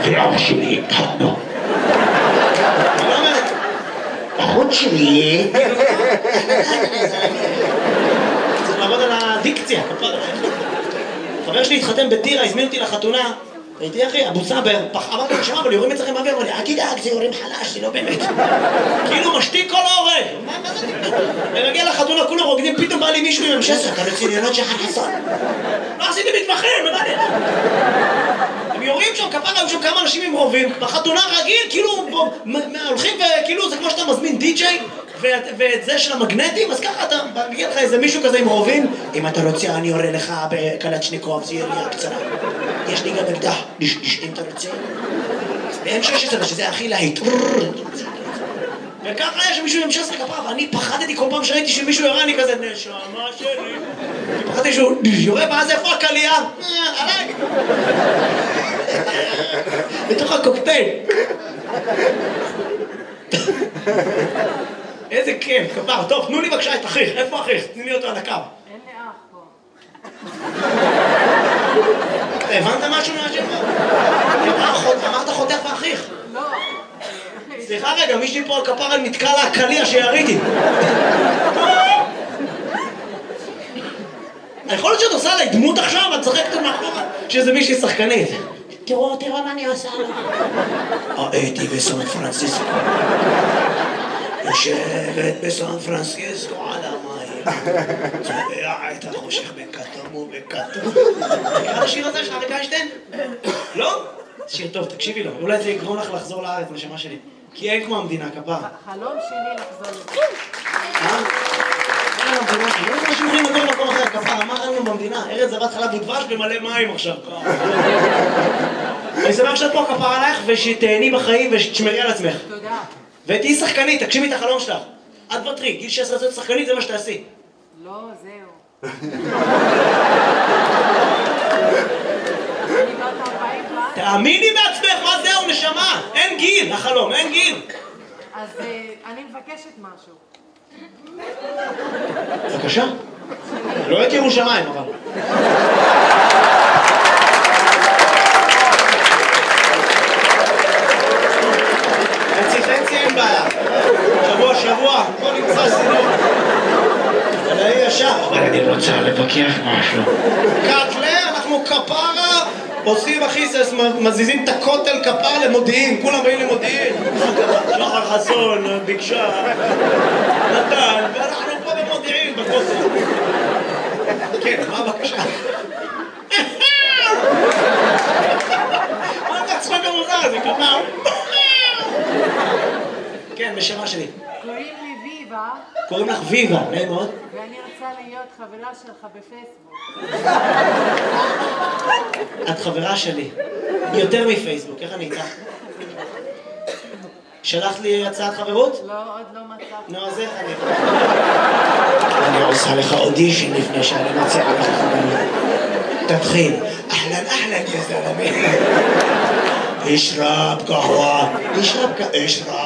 ואבא שלי התחתנו. אחות שלי... צריך לעבוד על הדיקציה. חבר שלי התחתן בטירה, הזמין אותי לחתונה. הייתי אחי, אבו סבר, אמרתי לו, שמה, אבל יורים אצלכם באוויר, אמר לי, אל תדאג, זה יורים חלש, זה לא באמת. כאילו משתיק כל ההורג. מה זה? ומגיע לחתונה, כולם רוקדים, פתאום בא לי מישהו עם M16, אתה רציני לראות שחר חסון? לא עשיתי מתמחים, מה לי? הם יורים שם, כפרה, היו שם כמה אנשים עם רובים, בחתונה רגיל, כאילו, הולכים וכאילו, זה כמו שאתה מזמין די-ג'יי, ואת זה של המגנטים, אז ככה אתה מגיע לך איזה מישהו כזה עם רובים, אם אתה רוצה, אני יורה לך בקלצ'ניקוב, זה ירייה קצרה. יש לי גם אקדח, אם אתה רוצה. ב-M16, שזה הכי להיט. וככה יש מישהו עם M16 כפרה, ואני פחדתי כל פעם שראיתי שמישהו יורה, אני כזה, נשמה שלי. פחדתי שהוא יורה, ואז איפה הקלייה? עליי. בתוך הקוקטייל. איזה כיף, כפר. טוב, תנו לי בבקשה את אחיך. איפה אחיך? תני לי אותו על הקו. אין לי אח פה. הבנת משהו מהשם? אמרת חותך ואחיך. לא. סליחה רגע, מישהי פה על כפרה נתקע לה הקליע שיריתי. יכול להיות שאת עושה עליי דמות עכשיו, את צחקת מאחורה שזה מישהי שחקנית. תראו מה אני עושה לה. הייתי בסן פרנסיסקו. יושבת בסן פרנסיסקו על המים. צובע את החושך בכתום ובכתום. מכירה השיר הזה של אריק איינשטיין? לא? שיר טוב, תקשיבי לו. אולי זה יגרום לך לחזור לארץ, נשמה שלי. כי אין כמו המדינה, כפרה. חלום שלי לחזור לזה. אין לנו במדינה, לא יודע משהו יכולים לגור במקום אחר, כפרה, מה אין לנו במדינה? ארץ זבת חלב ודבש ומלא מים עכשיו. אני שמח שאת פה כפרה עלייך ושתהני בחיים ושתשמרי על עצמך. תודה. ותהיי שחקנית, תגשימי את החלום שלך. את ותרי, גיל 16 להיות שחקנית זה מה שתעשי. לא, זהו. אני בת 40 כבר. תאמיני בעצמך, מה זהו, נשמה? אין גיל, החלום, אין גיל. אז אני מבקשת משהו. בבקשה. לא את ירושלים, אבל. חצי אין בעיה. שבוע, בוא נמצא סידור. אבל היה ישר. אני רוצה לבקר משהו. קאטלה, אנחנו כפרה, עושים אחיסס, מזיזים את הכותל כפרה למודיעין, כולם באים למודיעין. שחר חסון, ביקשה, נתן, ואנחנו פה במודיעין, בכותל. כן, מה הבקשה? מה אתה צחק המוזר הזה, כפרה? כן, בשמה שלי. קוראים לי ויבה. קוראים לך ויבה, נעים מאוד. ואני רוצה להיות חברה שלך בפייסבוק. את חברה שלי. יותר מפייסבוק, איך אני איתך? שלחת לי הצעת חברות? לא, עוד לא מצאתי. נו, אז איך אני... אני עושה לך אודישן לפני שאני מציעה לך חברות. תתחיל. אהלן, יא זלמי. اشرب قهوة اشرب